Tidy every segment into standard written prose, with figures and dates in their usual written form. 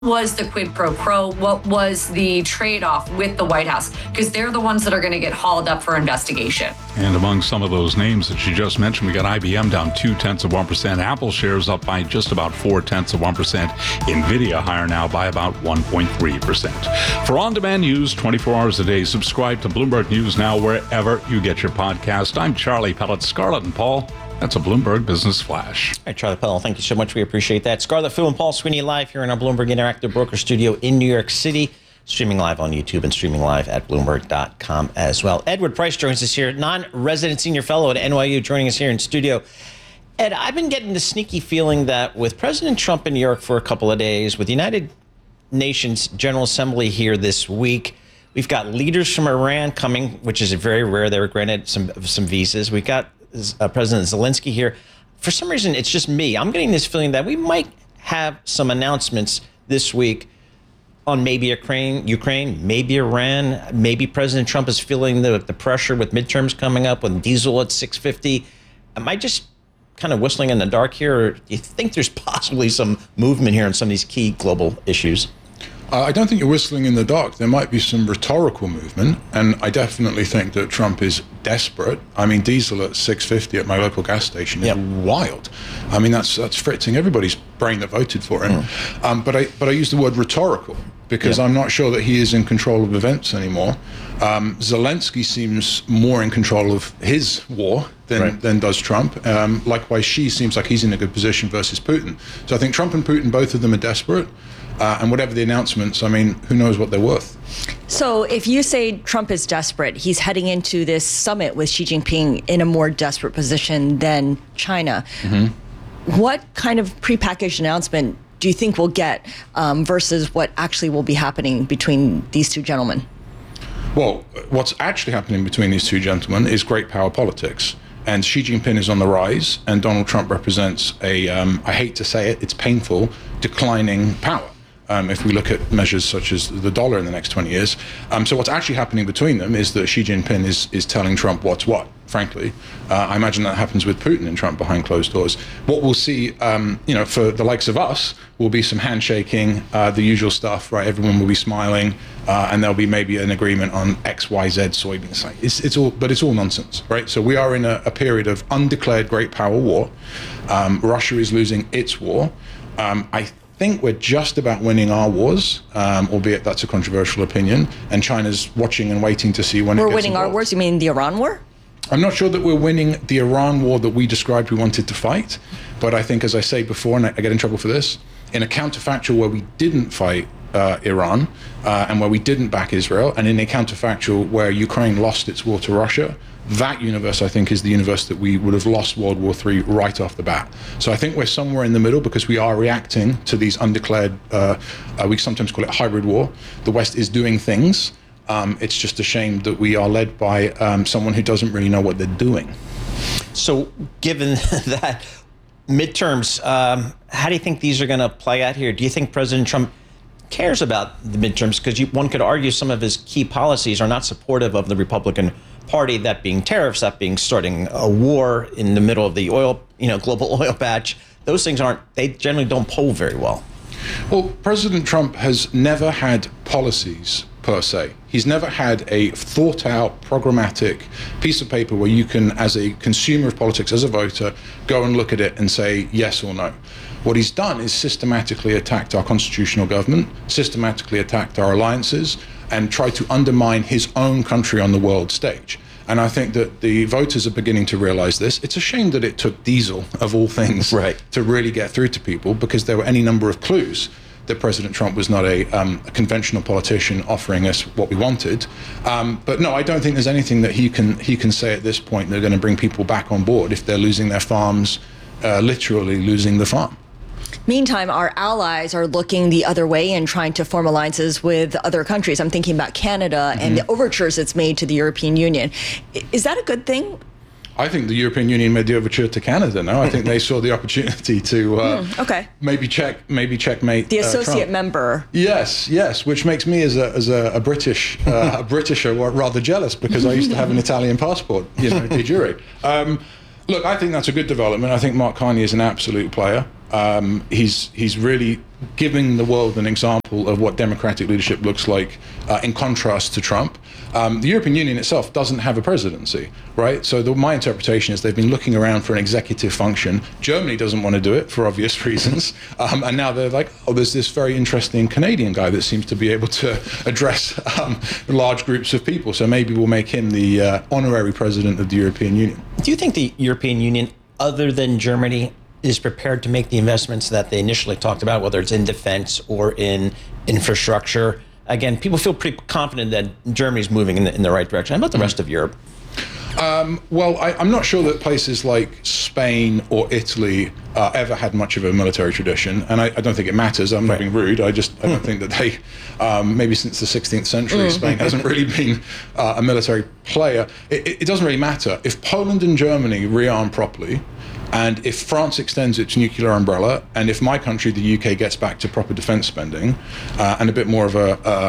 was the quid pro quo? What was the trade-off with the White House? Because they're the ones that are going to get hauled up for investigation. And among some of those names that you just mentioned, we got IBM down 0.2%, Apple shares up by just about 0.4%, Nvidia higher now by about 1.3%. For on-demand news 24 hours a day, subscribe to Bloomberg News Now wherever you get your podcast. I'm Charlie Pellet. Scarlett and Paul, that's a Bloomberg Business Flash. All right, Charlie Powell, thank you so much. We appreciate that. Scarlett Fu and Paul Sweeney live here in our Bloomberg Interactive Broker Studio in New York City, streaming live on YouTube and streaming live at Bloomberg.com as well. Edward Price joins us here, non-resident senior fellow at NYU, joining us here in studio. Ed, I've been getting the sneaky feeling that with President Trump in New York for a couple of days, with the United Nations General Assembly here this week, we've got leaders from Iran coming, which is very rare. They were granted some visas. We've got President Zelensky here. For some reason, it's just me. I'm getting this feeling that we might have some announcements this week on maybe Ukraine, maybe Iran, maybe President Trump is feeling the pressure with midterms coming up, with diesel at $6.50. Am I just kind of whistling in the dark here, or do you think there's possibly some movement here on some of these key global issues? I don't think you're whistling in the dark. There might be some rhetorical movement, and I definitely think that Trump is desperate. I mean, diesel at $6.50 at my local gas station is wild. I mean, that's fritzing everybody's brain that voted for him. But I use the word rhetorical because I'm not sure that he is in control of events anymore. Zelensky seems more in control of his war than does Trump. Likewise, Xi seems like he's in a good position versus Putin. So I think Trump and Putin, both of them are desperate. And whatever the announcements, I mean, who knows what they're worth. So if you say Trump is desperate, he's heading into this summit with Xi Jinping in a more desperate position than China. What kind of prepackaged announcement do you think we'll get versus what actually will be happening between these two gentlemen? Well, what's actually happening between these two gentlemen is great power politics. And Xi Jinping is on the rise, and Donald Trump represents a, I hate to say it, it's painful, declining power. If we look at measures such as the dollar in the next 20 years. So what's actually happening between them is that Xi Jinping is telling Trump what's what, frankly. I imagine that happens with Putin and Trump behind closed doors. What we'll see, for the likes of us, will be some handshaking, the usual stuff, right? Everyone will be smiling, and there'll be maybe an agreement on X, Y, Z soybeans. It's all nonsense, right? So we are in a period of undeclared great power war. Russia is losing its war. I think we're just about winning our wars, albeit that's a controversial opinion, and China's watching and waiting to see when it gets We're winning involved. our wars? You mean the Iran war? I'm not sure that we're winning the Iran war that we described we wanted to fight, but I think, as I say before, and I get in trouble for this, in a counterfactual where we didn't fight Iran and where we didn't back Israel, and in a counterfactual where Ukraine lost its war to Russia, that universe, I think, is the universe that we would have lost World War III right off the bat. So I think we're somewhere in the middle because we are reacting to these undeclared, we sometimes call it hybrid war. The West is doing things. It's just a shame that we are led by someone who doesn't really know what they're doing. So given that midterms, how do you think these are going to play out here? Do you think President Trump cares about the midterms? Because one could argue some of his key policies are not supportive of the Republican Party, that being tariffs, that being starting a war in the middle of the oil, global oil patch. Those things they generally don't poll very well. Well, President Trump has never had policies per se. He's never had a thought out, programmatic piece of paper where you can, as a consumer of politics, as a voter, go and look at it and say yes or no. What he's done is systematically attacked our constitutional government, systematically attacked our alliances, and tried to undermine his own country on the world stage. And I think that the voters are beginning to realize this. It's a shame that it took diesel, of all things, to really get through to people, because there were any number of clues that President Trump was not a conventional politician offering us what we wanted. But no, I don't think there's anything that he can say at this point that are going to bring people back on board if they're losing their farms, literally losing the farm. Meantime, our allies are looking the other way and trying to form alliances with other countries. I'm thinking about Canada and the overtures it's made to the European Union. Is that a good thing? I think the European Union made the overture to Canada. No, I think they saw the opportunity to maybe checkmate the associate Trump. Member. Yes, which makes me as a British Britisher rather jealous, because I used to have an Italian passport, de jure. Look, I think that's a good development. I think Mark Carney is an absolute player. He's really giving the world an example of what democratic leadership looks like in contrast to Trump. The European Union itself doesn't have a presidency, right? So my interpretation is they've been looking around for an executive function. Germany doesn't want to do it for obvious reasons. And now they're like, oh, there's this very interesting Canadian guy that seems to be able to address large groups of people. So maybe we'll make him the honorary president of the European Union. Do you think the European Union, other than Germany, is prepared to make the investments that they initially talked about, whether it's in defense or in infrastructure? Again, people feel pretty confident that Germany's moving in the right direction. How about the rest of Europe? Well, I'm not sure that places like Spain or Italy ever had much of a military tradition, and I don't think it matters. I'm not being rude. I don't think that they, maybe since the 16th century, Spain hasn't really been a military player. It doesn't really matter. If Poland and Germany rearm properly, and if France extends its nuclear umbrella, and if my country, the UK, gets back to proper defense spending and a bit more of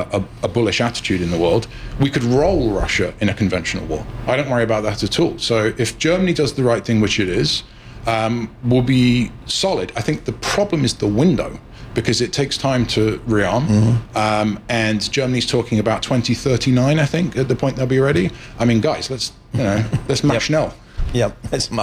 a bullish attitude in the world, we could roll Russia in a conventional war. I don't worry about that at all. So if Germany does the right thing, which it is, we'll be solid. I think the problem is the window, because it takes time to rearm. And Germany's talking about 2039, I think, at the point they'll be ready. I mean, guys, let's match Schnell. Yep,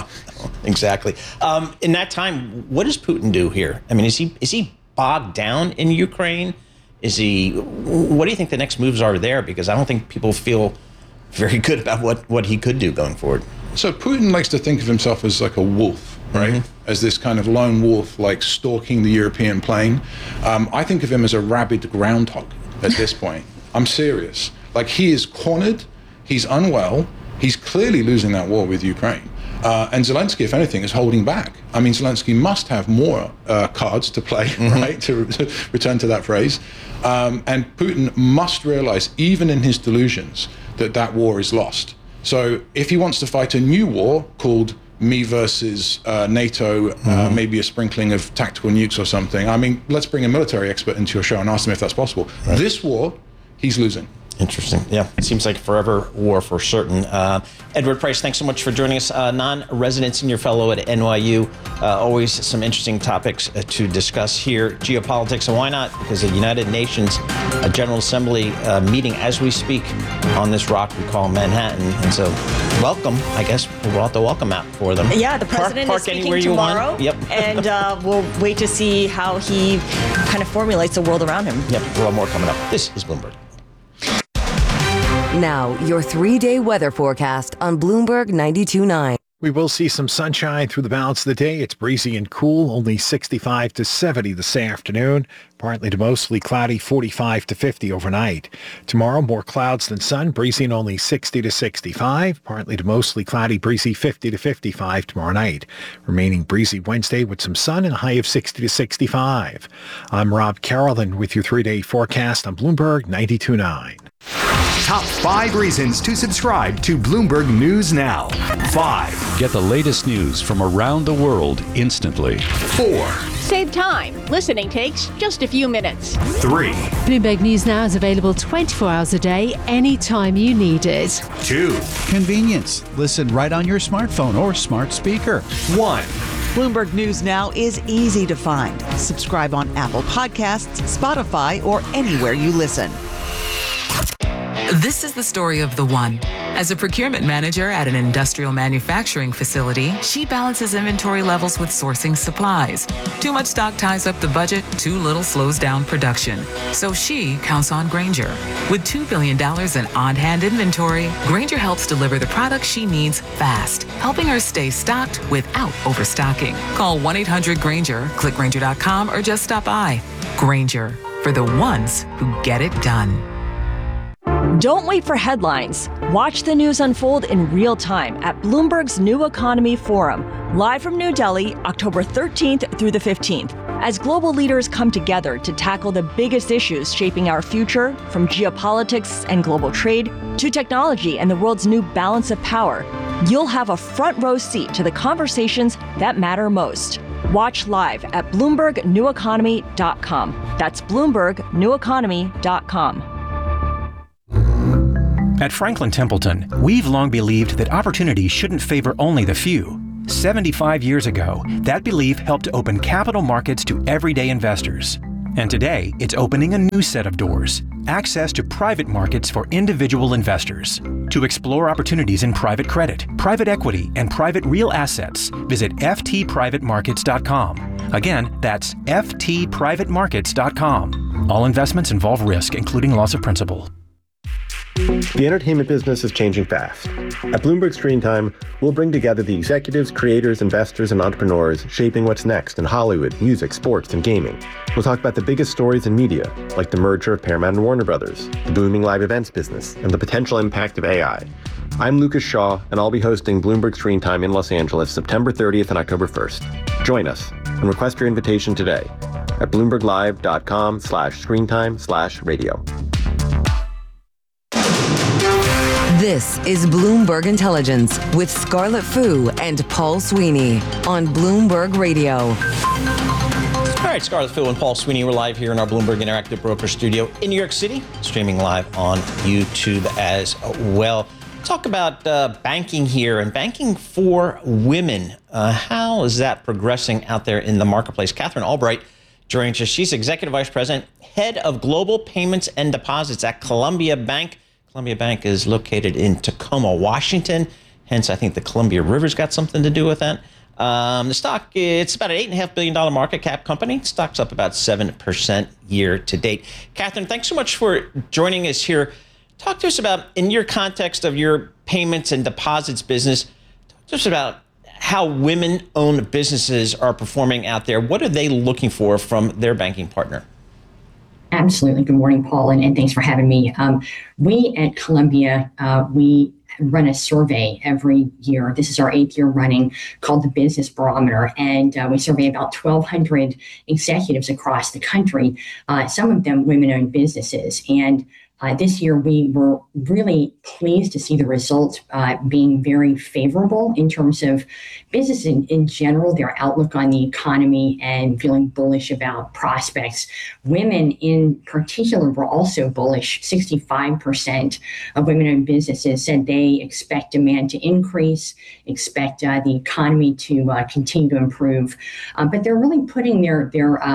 exactly. In that time, what does Putin do here? I mean, is he bogged down in Ukraine? What do you think the next moves are there? Because I don't think people feel very good about what he could do going forward. So Putin likes to think of himself as like a wolf, right? As this kind of lone wolf, like stalking the European plain. I think of him as a rabid groundhog at this point. I'm serious. Like, he is cornered, he's unwell, he's clearly losing that war with Ukraine. And Zelensky, if anything, is holding back. I mean, Zelensky must have more cards to play, right, to return to that phrase. And Putin must realize, even in his delusions, that war is lost. So if he wants to fight a new war called me versus NATO, maybe a sprinkling of tactical nukes or something, I mean, let's bring a military expert into your show and ask him if that's possible. Right. This war, he's losing. Interesting. Yeah, it seems like forever war for certain. Edward Price, thanks so much for joining us. Non-resident senior fellow at NYU. Always some interesting topics to discuss here. Geopolitics, and why not? Because the United Nations General Assembly meeting as we speak on this rock we call Manhattan. And so, welcome. I guess we'll have the welcome app for them. Yeah, the president is speaking tomorrow. Yep. And we'll wait to see how he kind of formulates the world around him. Yep, a lot more coming up. This is Bloomberg. Now, your 3-day weather forecast on Bloomberg 92.9. We will see some sunshine through the balance of the day. It's breezy and cool, only 65 to 70 this afternoon. Partly to mostly cloudy, 45 to 50 overnight. Tomorrow, more clouds than sun, breezy and only 60 to 65. Partly to mostly cloudy, breezy 50 to 55 tomorrow night. Remaining breezy Wednesday with some sun and a high of 60 to 65. I'm Rob Carrollton with your 3-day forecast on Bloomberg 92.9. Top 5 reasons to subscribe to Bloomberg News Now. 5. Get the latest news from around the world instantly. 4. Save time. Listening takes just a few minutes. 3. Bloomberg News Now is available 24 hours a day, anytime you need it. 2. Convenience. Listen right on your smartphone or smart speaker. 1. Bloomberg News Now is easy to find. Subscribe on Apple Podcasts, Spotify, or anywhere you listen. This is the story of the one. As a procurement manager at an industrial manufacturing facility, she balances inventory levels with sourcing supplies. Too much stock ties up the budget, too little slows down production. So she counts on Grainger. With $2 billion in on-hand inventory, Grainger helps deliver the products she needs fast, helping her stay stocked without overstocking. Call 1-800-GRAINGER, click Grainger.com, or just stop by. Grainger, for the ones who get it done. Don't wait for headlines. Watch the news unfold in real time at Bloomberg's New Economy Forum, live from New Delhi, October 13th through the 15th, as global leaders come together to tackle the biggest issues shaping our future, from geopolitics and global trade to technology and the world's new balance of power. You'll have a front row seat to the conversations that matter most. Watch live at BloombergNewEconomy.com. That's BloombergNewEconomy.com. At Franklin Templeton, we've long believed that opportunity shouldn't favor only the few. 75 years ago, that belief helped to open capital markets to everyday investors. And today, it's opening a new set of doors. Access to private markets for individual investors. To explore opportunities in private credit, private equity, and private real assets, visit ftprivatemarkets.com. Again, that's ftprivatemarkets.com. All investments involve risk, including loss of principal. The entertainment business is changing fast. At Bloomberg Screen Time, we'll bring together the executives, creators, investors, and entrepreneurs shaping what's next in Hollywood, music, sports, and gaming. We'll talk about the biggest stories in media, like the merger of Paramount and Warner Brothers, the booming live events business, and the potential impact of AI. I'm Lucas Shaw, and I'll be hosting Bloomberg Screen Time in Los Angeles September 30th and October 1st. Join us and request your invitation today at bloomberglive.com/screentime/radio. This is Bloomberg Intelligence with Scarlett Fu and Paul Sweeney on Bloomberg Radio. All right, Scarlett Fu and Paul Sweeney, we're live here in our Bloomberg Interactive Broker studio in New York City, streaming live on YouTube as well. Talk about banking here and banking for women. How is that progressing out there in the marketplace? Catherine Albright joins us. She's Executive Vice President, Head of Global Payments and Deposits at Columbia Bank. Columbia Bank is located in Tacoma, Washington. Hence, I think the Columbia River's got something to do with that. The stock, it's about an $8.5 billion market cap company. Stock's up about 7% year to date. Catherine, thanks so much for joining us here. Talk to us about, in your context of your payments and deposits business, talk to us about how women-owned businesses are performing out there. What are they looking for from their banking partner? Absolutely. Good morning, Paul, and thanks for having me. We at Columbia, we run a survey every year. This is our 8th year running, called the Business Barometer, and we survey about 1,200 executives across the country, some of them women-owned businesses. And this year, we were really pleased to see the results being very favorable in terms of business in general, their outlook on the economy, and feeling bullish about prospects. Women in particular were also bullish. 65% of women-owned businesses said they expect demand to increase, expect the economy to continue to improve, but they're really putting their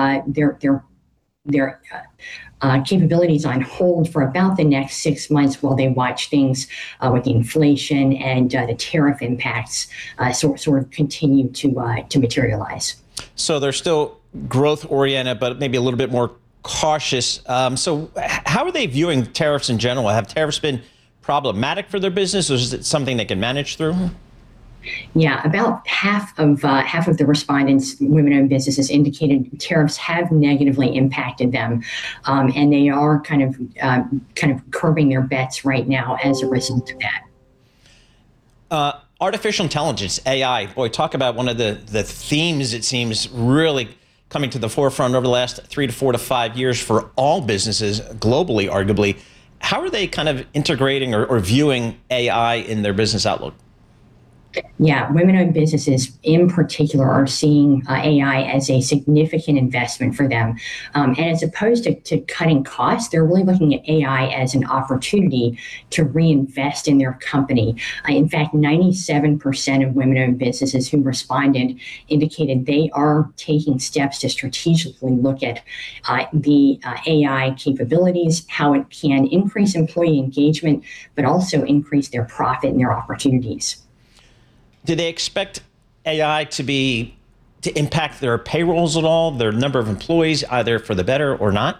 capabilities on hold for about the next 6 months while they watch things with the inflation and the tariff impacts sort of continue to materialize. So they're still growth oriented, but maybe a little bit more cautious. So how are they viewing tariffs in general? Have tariffs been problematic for their business, or is it something they can manage through? Yeah, about half of the respondents, women-owned businesses, indicated tariffs have negatively impacted them, and they are kind of curbing their bets right now as a result of that. Artificial intelligence, AI. Boy, talk about one of the themes, it seems, really coming to the forefront over the last 3 to 4 to 5 years for all businesses globally, arguably. How are they kind of integrating or viewing AI in their business outlook? Yeah, women-owned businesses in particular are seeing AI as a significant investment for them. And as opposed to cutting costs, they're really looking at AI as an opportunity to reinvest in their company. In fact, 97% of women-owned businesses who responded indicated they are taking steps to strategically look at the AI capabilities, how it can increase employee engagement, but also increase their profit and their opportunities. Do they expect AI to impact their payrolls at all, their number of employees, either for the better or not?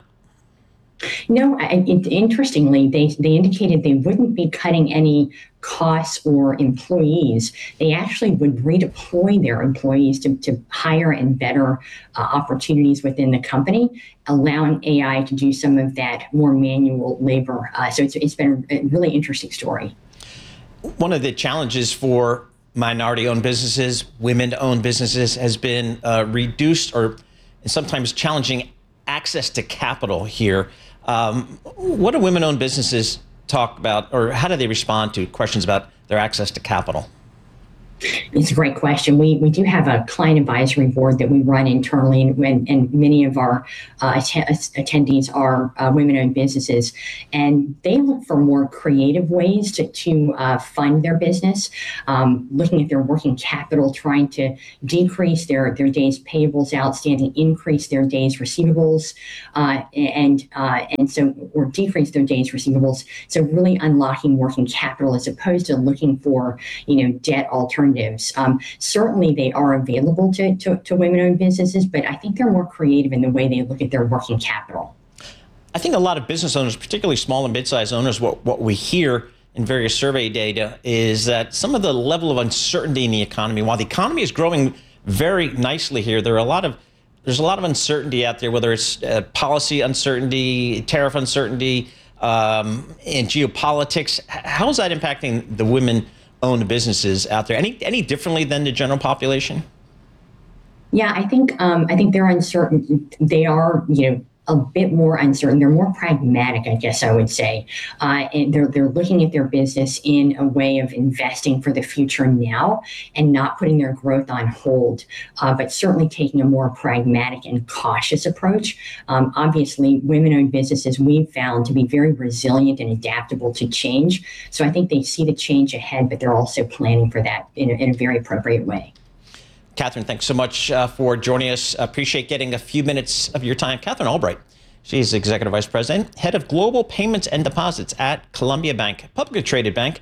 No, interestingly, they indicated they wouldn't be cutting any costs or employees. They actually would redeploy their employees to higher and better opportunities within the company, allowing AI to do some of that more manual labor. So it's been a really interesting story. One of the challenges for minority-owned businesses, women-owned businesses, has been reduced or sometimes challenging access to capital here. What do women-owned businesses talk about, or how do they respond to questions about their access to capital? It's a great question. We do have a client advisory board that we run internally, and many of our attendees are women-owned businesses, and they look for more creative ways to fund their business, looking at their working capital, trying to decrease their days payables outstanding, increase their days receivables, or decrease their days receivables. So really unlocking working capital as opposed to looking for debt alternatives. Certainly they are available to women-owned businesses, but I think they're more creative in the way they look at their working capital. I think a lot of business owners, particularly small and mid-sized owners, what we hear in various survey data is that some of the level of uncertainty in the economy, while the economy is growing very nicely here, there's a lot of uncertainty out there, whether it's policy uncertainty, tariff uncertainty, and geopolitics. How is that impacting the women-owned businesses out there? Any differently than the general population? Yeah, I think they're uncertain. They are, a bit more uncertain. They're more pragmatic, I guess I would say. And they're looking at their business in a way of investing for the future now and not putting their growth on hold, but certainly taking a more pragmatic and cautious approach. Obviously, women-owned businesses we've found to be very resilient and adaptable to change. So I think they see the change ahead, but they're also planning for that in a very appropriate way. Catherine, thanks so much for joining us. Appreciate getting a few minutes of your time. Catherine Albright, she's Executive Vice President, Head of Global Payments and Deposits at Columbia Bank, publicly traded bank.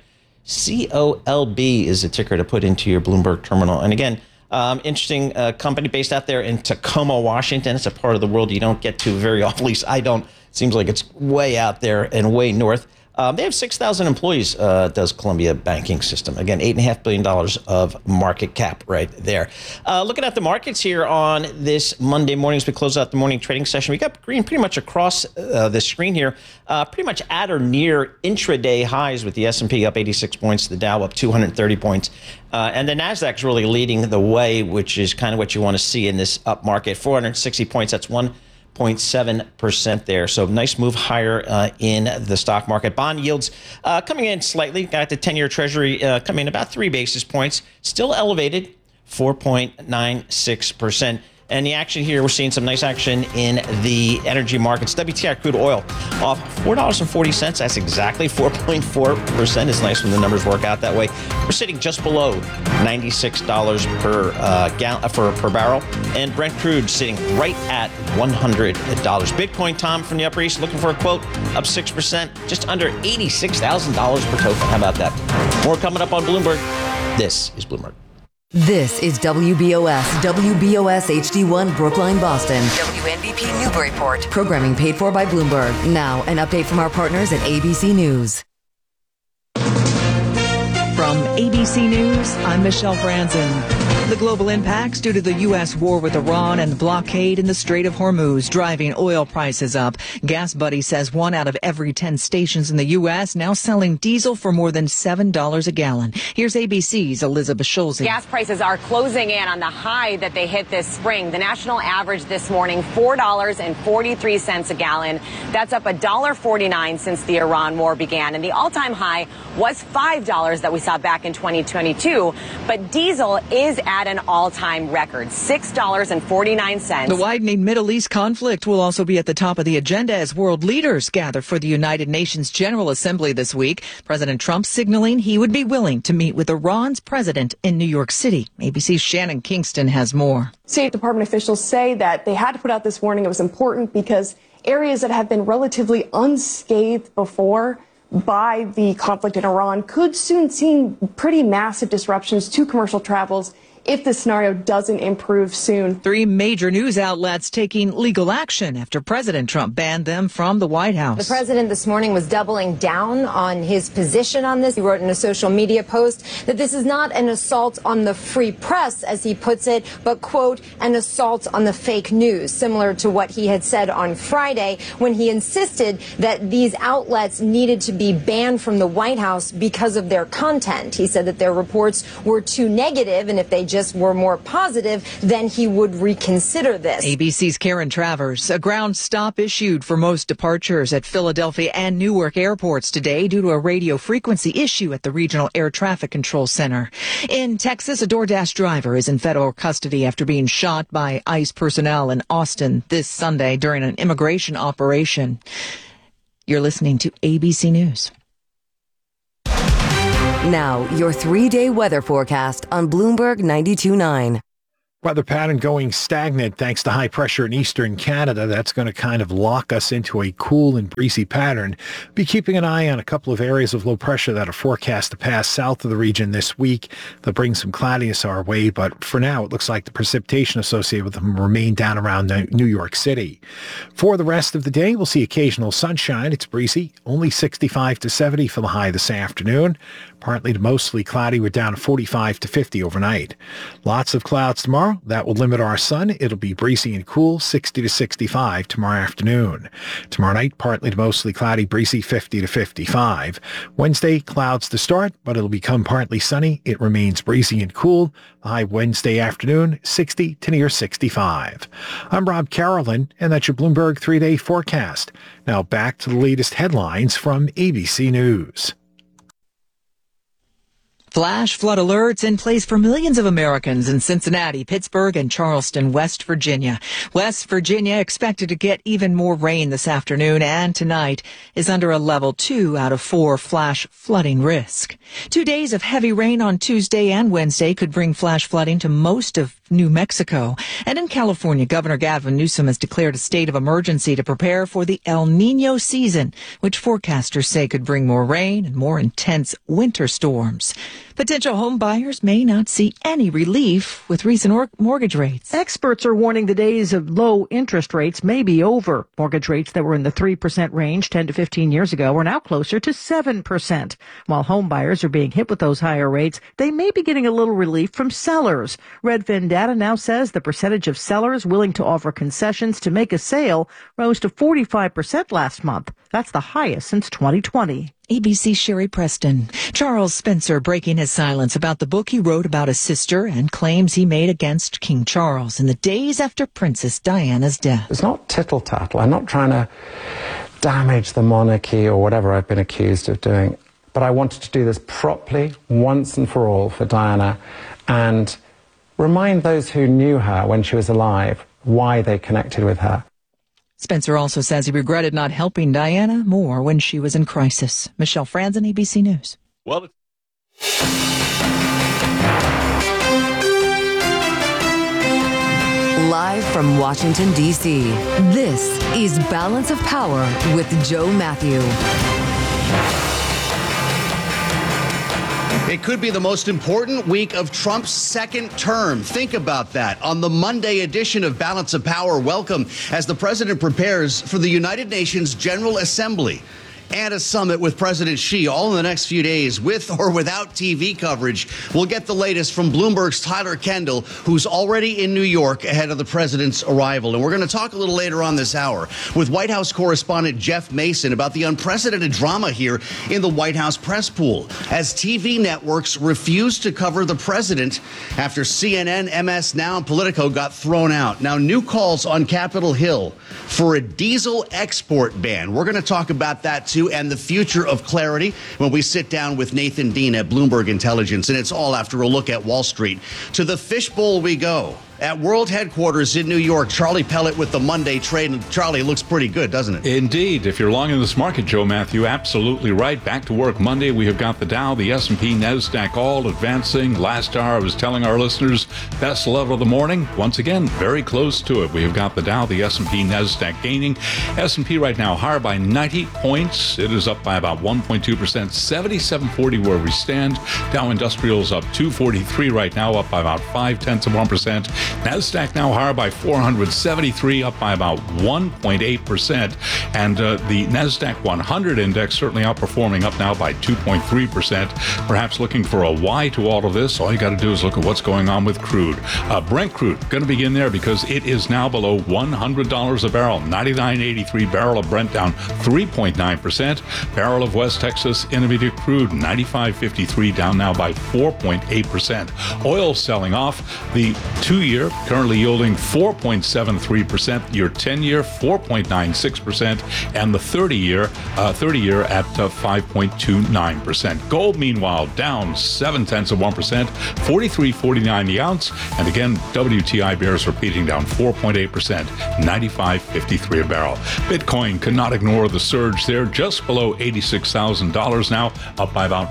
COLB is the ticker to put into your Bloomberg terminal. And again, interesting company based out there in Tacoma, Washington. It's a part of the world you don't get to very often. At least I don't. It seems like it's way out there and way north. They have 6,000 employees, does Columbia Banking System. Again, $8.5 billion of market cap right there. Looking at the markets here on this Monday morning as we close out the morning trading session, we got green pretty much across the screen here, pretty much at or near intraday highs with the S&P up 86 points, the Dow up 230 points. And the NASDAQ's really leading the way, which is kind of what you want to see in this up market. 460 points, that's 1.7% there. So nice move higher in the stock market. Bond yields coming in slightly. Got the 10-year Treasury coming in about 3 basis points. Still elevated, 4.96%. And the action here, we're seeing some nice action in the energy markets. WTI crude oil off $4.40. That's exactly 4.4%. It's nice when the numbers work out that way. We're sitting just below $96 per barrel. And Brent crude sitting right at $100. Bitcoin, Tom, from the Upper East, looking for a quote, up 6%, just under $86,000 per token. How about that? More coming up on Bloomberg. This is Bloomberg. This is WBOS HD1 Brookline, Boston. WNBP Newburyport. Programming paid for by Bloomberg. Now, an update from our partners at ABC News. From ABC News, I'm Michelle Franzen. The global impacts due to the U.S. war with Iran and the blockade in the Strait of Hormuz driving oil prices up. Gas Buddy says 1 out of every 10 stations in the U.S. now selling diesel for more than $7 a gallon. Here's ABC's Elizabeth Schulze. Gas prices are closing in on the high that they hit this spring. The national average this morning, $4.43 a gallon. That's up $1.49 since the Iran war began. And the all-time high was $5 that we saw back in 2022. But diesel is at an all-time record, $6.49. The widening Middle East conflict will also be at the top of the agenda as world leaders gather for the United Nations General Assembly this week. President Trump signaling he would be willing to meet with Iran's president in New York City. ABC's Shannon Kingston has more. State Department officials say that they had to put out this warning. It was important because areas that have been relatively unscathed before by the conflict in Iran could soon see pretty massive disruptions to commercial travels if the scenario doesn't improve soon. 3 major news outlets taking legal action after President Trump banned them from the White House. The president this morning was doubling down on his position on this. He wrote in a social media post that this is not an assault on the free press, as he puts it, but, quote, an assault on the fake news, similar to what he had said on Friday when he insisted that these outlets needed to be banned from the White House because of their content. He said that their reports were too negative, and if they just were more positive, then he would reconsider this. ABC's Karen Travers. A ground stop issued for most departures at Philadelphia and Newark airports today due to a radio frequency issue at the Regional Air Traffic Control Center. In Texas, a DoorDash driver is in federal custody after being shot by ICE personnel in Austin this Sunday during an immigration operation. You're listening to ABC News. Now, your 3-day weather forecast on Bloomberg 92.9. Weather pattern going stagnant thanks to high pressure in eastern Canada. That's going to kind of lock us into a cool and breezy pattern. Be keeping an eye on a couple of areas of low pressure that are forecast to pass south of the region this week. They'll bring some cloudiness our way, but for now it looks like the precipitation associated with them will remain down around New York City. For the rest of the day, we'll see occasional sunshine. It's breezy, only 65 to 70 for the high this afternoon. Partly to mostly cloudy. We're down to 45 to 50 overnight. Lots of clouds tomorrow. That will limit our sun. It'll be breezy and cool, 60 to 65 tomorrow afternoon. Tomorrow night, partly to mostly cloudy, breezy, 50 to 55. Wednesday, clouds to start, but it'll become partly sunny. It remains breezy and cool. The high Wednesday afternoon, 60 to near 65. I'm Rob Carolyn, and that's your Bloomberg 3-day forecast. Now back to the latest headlines from ABC News. Flash flood alerts in place for millions of Americans in Cincinnati, Pittsburgh, and Charleston, West Virginia. West Virginia expected to get even more rain this afternoon, and tonight is under a level 2 out of 4 flash flooding risk. 2 days of heavy rain on Tuesday and Wednesday could bring flash flooding to most of New Mexico. And in California, Governor Gavin Newsom has declared a state of emergency to prepare for the El Nino season, which forecasters say could bring more rain and more intense winter storms. Potential home buyers may not see any relief with recent mortgage rates. Experts are warning the days of low interest rates may be over. Mortgage rates that were in the 3% range 10 to 15 years ago are now closer to 7%. While home buyers are being hit with those higher rates, they may be getting a little relief from sellers. Redfin data now says the percentage of sellers willing to offer concessions to make a sale rose to 45% last month. That's the highest since 2020. ABC's Sherry Preston. Charles Spencer breaking his silence about the book he wrote about his sister and claims he made against King Charles in the days after Princess Diana's death. It's not tittle-tattle. I'm not trying to damage the monarchy or whatever I've been accused of doing. But I wanted to do this properly, once and for all, for Diana, and remind those who knew her when she was alive why they connected with her. Spencer also says he regretted not helping Diana more when she was in crisis. Michelle Franzen, ABC News. Well, Live from Washington, D.C., this is Balance of Power with Joe Matthew. It could be the most important week of Trump's second term. Think about that. On the Monday edition of Balance of Power, welcome as the president prepares for the United Nations General Assembly and a summit with President Xi all in the next few days, with or without TV coverage. We'll get the latest from Bloomberg's Tyler Kendall, who's already in New York ahead of the president's arrival. And we're going to talk a little later on this hour with White House correspondent Jeff Mason about the unprecedented drama here in the White House press pool as TV networks refuse to cover the president after CNN, MS Now, and Politico got thrown out. Now, new calls on Capitol Hill for a diesel export ban. We're going to talk about that too, and the future of clarity when we sit down with Nathan Dean at Bloomberg Intelligence. And it's all after a look at Wall Street. To the fishbowl we go. At World Headquarters in New York, Charlie Pellet with the Monday trade. And Charlie, looks pretty good, doesn't it? Indeed. If you're long in this market, Joe Matthew, absolutely right. Back to work Monday. We have got the Dow, the S&P, NASDAQ all advancing. Last hour, I was telling our listeners, best level of the morning. Once again, very close to it. We have got the Dow, the S&P, NASDAQ gaining. S&P right now higher by 90 points. It is up by about 1.2%, 77.40 where we stand. Dow Industrials up 243 right now, up by about 0.5%. NASDAQ now higher by 473, up by about 1.8%. And the NASDAQ 100 index certainly outperforming, up now by 2.3%. Perhaps looking for a why to all of this, all you got to do is look at what's going on with crude. Brent crude, going to begin there because it is now below $100 a barrel. 99.83 barrel of Brent down 3.9%. Barrel of West Texas Intermediate crude, 95.53 down now by 4.8%. Oil selling off. The 2-year currently yielding 4.73%. Your 10-year 4.96%, and the 30-year at 5.29%. Gold, meanwhile, down 0.7%, 43.49 the ounce. And again, WTI bears repeating, down 4.8%, 95.53 a barrel. Bitcoin cannot ignore the surge there, just below $86,000 now, up by about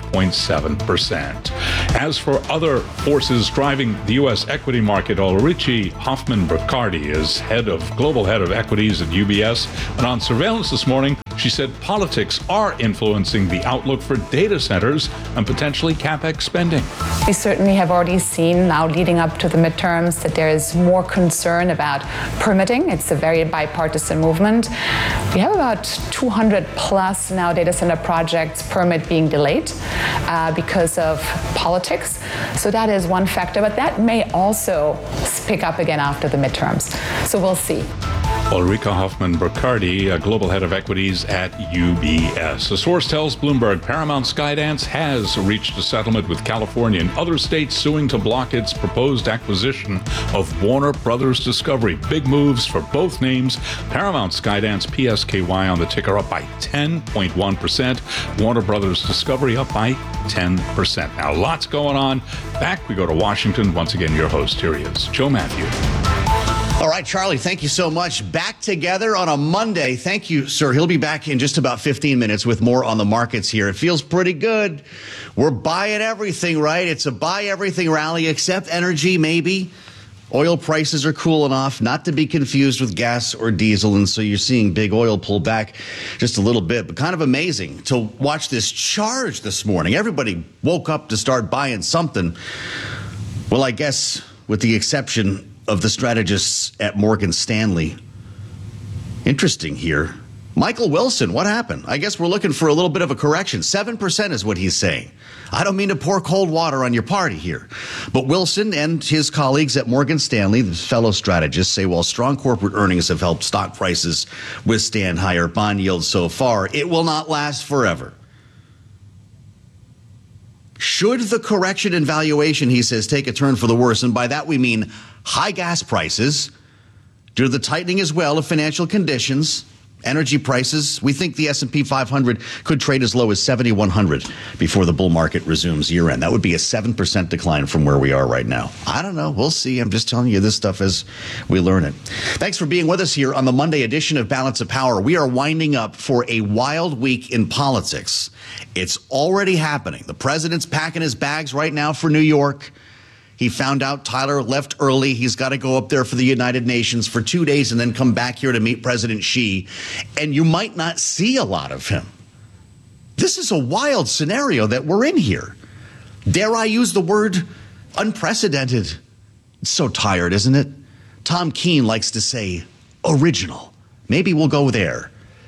5.7%. As for other forces driving the U.S. equity market, Ulrike Hoffman-Burkhardy is global head of equities at UBS. And on surveillance this morning, she said politics are influencing the outlook for data centers and potentially CapEx spending. We certainly have already seen now leading up to the midterms that there is more concern about permitting. It's a very bipartisan movement. We have about 200 plus now data center projects permit being delayed because of politics. So that is one factor, but that may also pick up again after the midterms. So we'll see. Ulrike Hoffman-Burkhardy, global head of equities at UBS. A source tells Bloomberg Paramount Skydance has reached a settlement with California and other states suing to block its proposed acquisition of Warner Brothers Discovery. Big moves for both names. Paramount Skydance, PSKY on the ticker, up by 10.1%. Warner Brothers Discovery up by 10%. Now, lots going on. Back we go to Washington. Once again, your host, here he is, Joe Matthew. All right, Charlie, thank you so much. Back together on a Monday. Thank you, sir. He'll be back in just about 15 minutes with more on the markets here. It feels pretty good. We're buying everything, right? It's a buy everything rally, except energy, maybe. Oil prices are cooling off, not to be confused with gas or diesel. And so you're seeing big oil pull back just a little bit, but kind of amazing to watch this charge this morning. Everybody woke up to start buying something. Well, I guess with the exception of the strategists at Morgan Stanley. Interesting here. Michael Wilson, what happened? I guess we're looking for a little bit of a correction. 7% is what he's saying. I don't mean to pour cold water on your party here. But Wilson and his colleagues at Morgan Stanley, the fellow strategists, say while strong corporate earnings have helped stock prices withstand higher bond yields so far, it will not last forever. Should the correction in valuation, he says, take a turn for the worse, and by that we mean high gas prices, due to the tightening as well of financial conditions, energy prices, we think the S&P 500 could trade as low as 7,100 before the bull market resumes year-end. That would be a 7% decline from where we are right now. I don't know. We'll see. I'm just telling you this stuff as we learn it. Thanks for being with us here on the Monday edition of Balance of Power. We are winding up for a wild week in politics. It's already happening. The president's packing his bags right now for New York. He found out Tyler left early. He's got to go up there for the United Nations for 2 days and then come back here to meet President Xi. And you might not see a lot of him. This is a wild scenario that we're in here. Dare I use the word unprecedented? It's so tired, isn't it? Tom Keene likes to say original. Maybe we'll go there.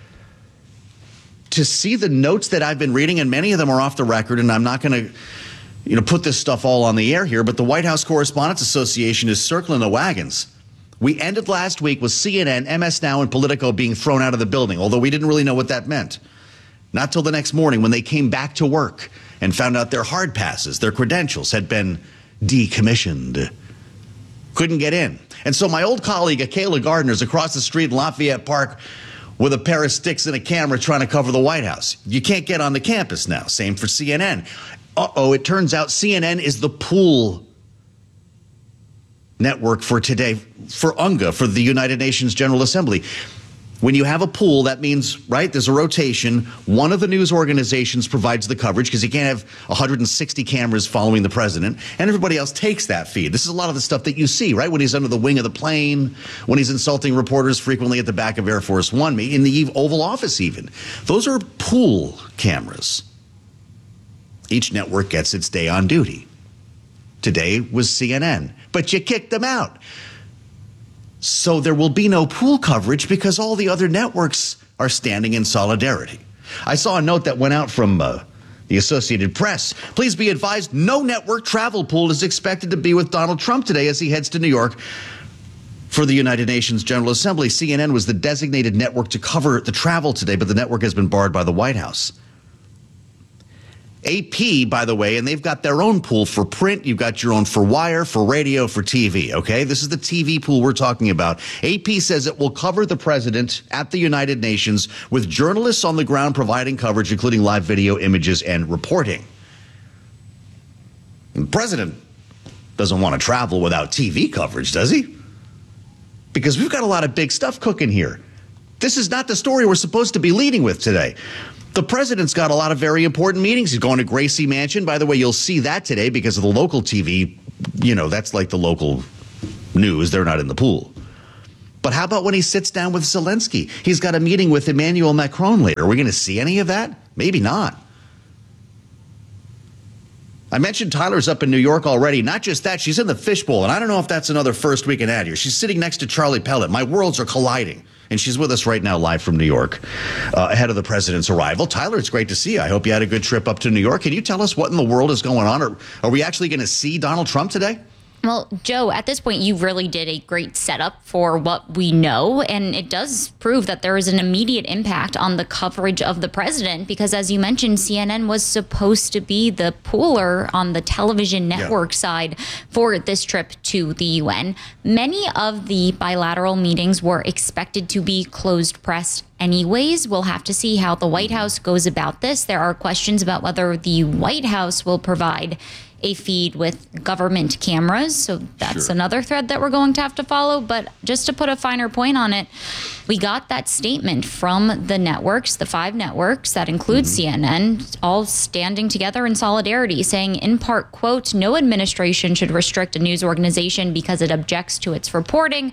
To see the notes that I've been reading, and many of them are off the record, and I'm not going to put this stuff all on the air here, but the White House Correspondents Association is circling the wagons. We ended last week with CNN, MS Now, and Politico being thrown out of the building, although we didn't really know what that meant. Not till the next morning when they came back to work and found out their hard passes, their credentials had been decommissioned. Couldn't get in. And so my old colleague, Akela Gardner, is across the street in Lafayette Park with a pair of sticks and a camera trying to cover the White House. You can't get on the campus now. Same for CNN. It turns out CNN is the pool network for today, for UNGA, for the United Nations General Assembly. When you have a pool, that means, right, there's a rotation. One of the news organizations provides the coverage because you can't have 160 cameras following the president, and everybody else takes that feed. This is a lot of the stuff that you see, right, when he's under the wing of the plane, when he's insulting reporters frequently at the back of Air Force One, in the Oval Office even. Those are pool cameras. Each network gets its day on duty. today was CNN, but you kicked them out. So there will be no pool coverage because all the other networks are standing in solidarity. I saw a note that went out from the Associated Press. Please be advised, no network travel pool is expected to be with Donald Trump today as he heads to New York for the United Nations General Assembly. CNN was the designated network to cover the travel today, but the network has been barred by the White House. AP, by the way, and they've got their own pool for print. You've got your own for wire, for radio, for TV, okay? This is the TV pool we're talking about. AP says it will cover the president at the United Nations with journalists on the ground providing coverage, including live video, images, and reporting. The president doesn't want to travel without TV coverage, does he? Because we've got a lot of big stuff cooking here. This is not the story we're supposed to be leading with today. The president's got a lot of very important meetings. He's going to Gracie Mansion. By the way, you'll see that today because of the local TV. You know, that's like the local news. They're not in the pool. But how about when he sits down with Zelensky? He's got a meeting with Emmanuel Macron later. Are we going to see any of that? Maybe not. I mentioned Tyler's up in New York already. Not just that, she's in the fishbowl. And I don't know if that's another first weekend ad here. She's sitting next to Charlie Pellet. My worlds are colliding. And she's with us right now live from New York ahead of the president's arrival. Tyler, it's great to see you. I hope you had a good trip up to New York. Can you tell us what in the world is going on? Are we actually going to see Donald Trump today? Well, Joe, at this point, you really did a great setup for what we know. And it does prove that there is an immediate impact on the coverage of the president, because as you mentioned, CNN was supposed to be the pooler on the television network side for this trip to the UN. Many of the bilateral meetings were expected to be closed press anyways. We'll have to see how the White House goes about this. There are questions about whether the White House will provide a feed with government cameras. So that's another thread that we're going to have to follow. But just to put a finer point on it, we got that statement from the networks, the 5 networks that include CNN, all standing together in solidarity, saying in part, quote, no administration should restrict a news organization because it objects to its reporting.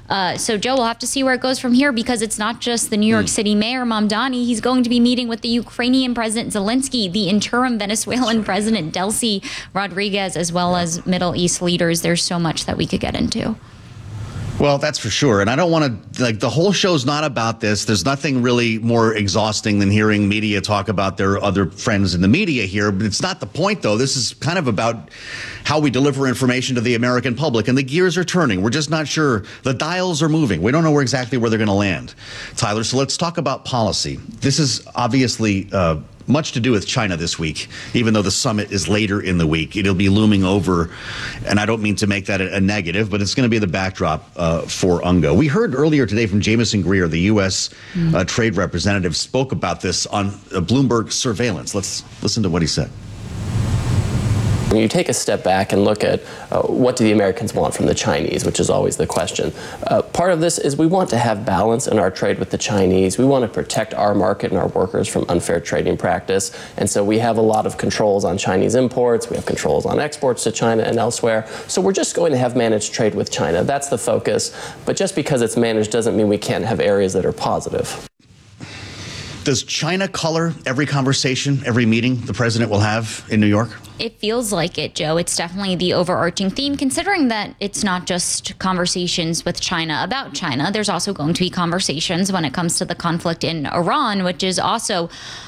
So Joe, we'll have to see where it goes from here, because it's not just the New York City mayor, Mamdani. He's going to be meeting with the Ukrainian President Zelensky, the interim Venezuelan President Delcy Rodriguez, as well as Middle East leaders. There's so much that we could get into. Well, that's for sure. And I don't want to, like, the whole show's not about this. There's nothing really more exhausting than hearing media talk about their other friends in the media here. But it's not the point, though. This is kind of about how we deliver information to the American public. And the gears are turning. We're just not sure. The dials are moving. We don't know exactly where they're going to land. Tyler, so let's talk about policy. This is obviously much to do with China this week, even though the summit is later in the week. It'll be looming over, and I don't mean to make that a negative, but it's going to be the backdrop for UNGA. We heard earlier today from Jameson Greer, the U.S. Trade representative, spoke about this on Bloomberg Surveillance. Let's listen to what he said. When you take a step back and look at what do the Americans want from the Chinese, which is always the question. Part of this is we want to have balance in our trade with the Chinese. We want to protect our market and our workers from unfair trading practice. And so we have a lot of controls on Chinese imports. We have controls on exports to China and elsewhere. So we're just going to have managed trade with China. That's the focus. But just because it's managed doesn't mean we can't have areas that are positive. Does China color every conversation, every meeting the president will have in New York? It feels like it, Joe. It's definitely the overarching theme, considering that it's not just conversations with China about China. There's also going to be conversations when it comes to the conflict in Iran, which is also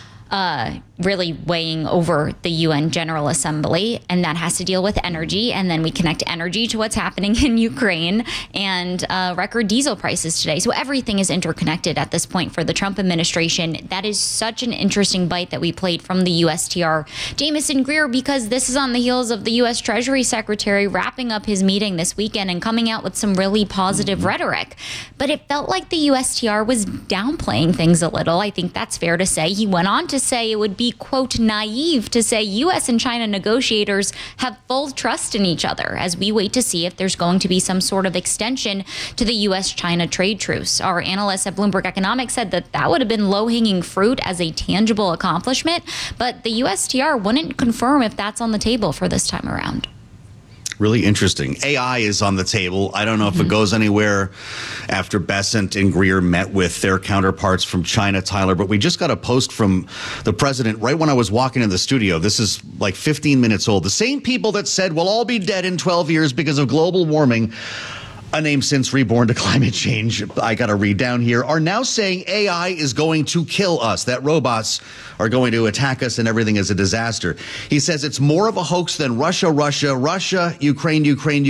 really weighing over the UN General Assembly, and that has to deal with energy. And then we connect energy to what's happening in Ukraine and record diesel prices today. So everything is interconnected at this point for the Trump administration. That is such an interesting bite that we played from the USTR Jameson Greer, because this is on the heels of the U.S. Treasury Secretary wrapping up his meeting this weekend and coming out with some really positive rhetoric. But it felt like the USTR was downplaying things a little. I think that's fair to say. He went on to say it would be, quote, naive to say U.S. and China negotiators have full trust in each other as we wait to see if there's going to be some sort of extension to the U.S.-China trade truce. Our analyst at Bloomberg Economics said that that would have been low-hanging fruit as a tangible accomplishment, but the USTR wouldn't confirm if that's on the table for this time around. Really interesting. AI is on the table. I don't know if it goes anywhere after Bessent and Greer met with their counterparts from China, Tyler, but we just got a post from the president right when I was walking in the studio. This is like 15 minutes old. The same people that said we'll all be dead in 12 years because of global warming, a name since reborn to climate change, I got to read down here, are now saying AI is going to kill us, that robots are going to attack us and everything is a disaster. He says it's more of a hoax than Russia, Ukraine,